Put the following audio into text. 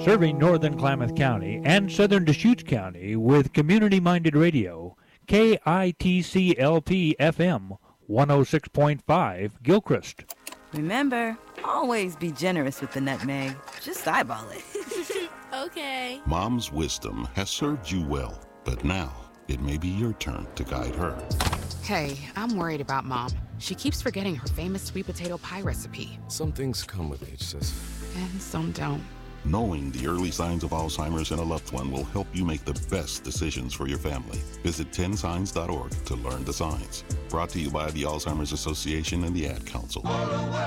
Serving northern Klamath County and southern Deschutes County with community-minded radio, KITCLP FM 106.5 Gilchrist. Remember, always be generous with the nutmeg. Just eyeball it. Okay. Mom's wisdom has served you well, but now it may be your turn to guide her. Hey, I'm worried about Mom. She keeps forgetting her famous sweet potato pie recipe. Some things come with age, sis. And some don't. Knowing the early signs of Alzheimer's in a loved one will help you make the best decisions for your family. Visit 10signs.org to learn the signs. Brought to you by the Alzheimer's Association and the Ad Council.